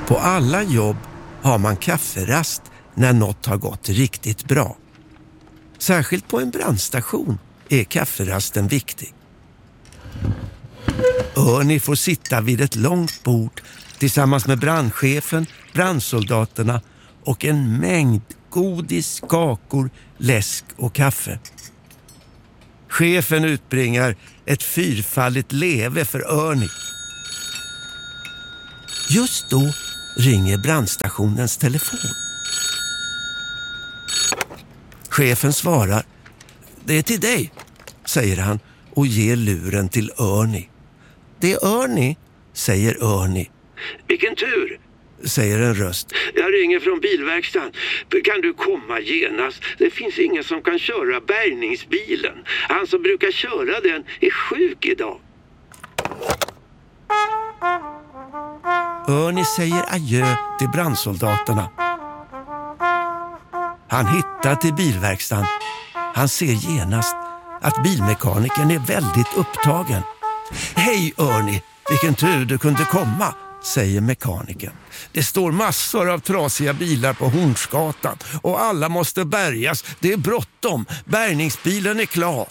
På alla jobb har man kafferast när något har gått riktigt bra. Särskilt på en brandstation är kafferasten viktig. Ernie får sitta vid ett långt bord tillsammans med brandchefen, brandsoldaterna och en mängd godis, kakor, läsk och kaffe. Chefen utbringar ett fyrfaldigt leve för Ernie. Just då ringer brandstationens telefon. Chefen svarar. Det är till dig, säger han och ger luren till Ernie. Det är Ernie, säger Ernie. Vilken tur, säger en röst. Jag ringer från bilverkstaden. Kan du komma genast? Det finns ingen som kan köra bärgningsbilen. Han som brukar köra den är sjuk idag. Ernie säger adjö till brandsoldaterna. Han hittar till bilverkstaden. Han ser genast att bilmekanikern är väldigt upptagen. Hej Ernie, vilken tur du kunde komma, säger mekanikern. Det står massor av trasiga bilar på Hornsgatan och alla måste bärgas. Det är bråttom, bärgningsbilen är klar.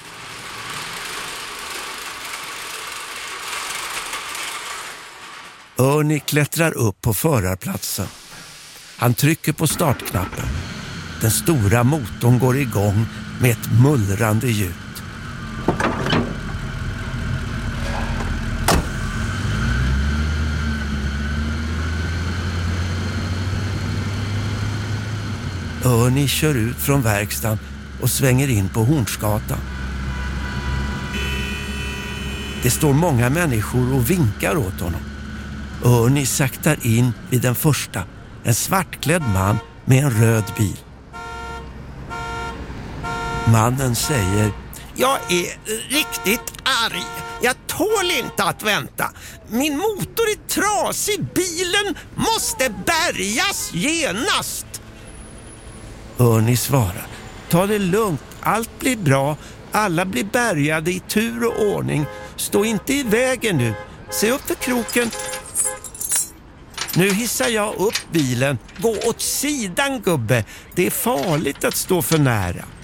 Ernie klättrar upp på förarplatsen. Han trycker på startknappen. Den stora motorn går igång med ett mullrande ljud. Ernie kör ut från verkstaden och svänger in på Hornsgatan. Det står många människor och vinkar åt honom. Ernie saktar in vid den första, en svartklädd man med en röd bil. Mannen säger: jag är riktigt arg. Jag tål inte att vänta. Min motor är trasig. Bilen måste bärgas genast. Ernie svarar: ta det lugnt. Allt blir bra. Alla blir bärgade i tur och ordning. Stå inte i vägen nu. Se upp för kroken. Nu hissar jag upp bilen. Gå åt sidan, gubbe. Det är farligt att stå för nära.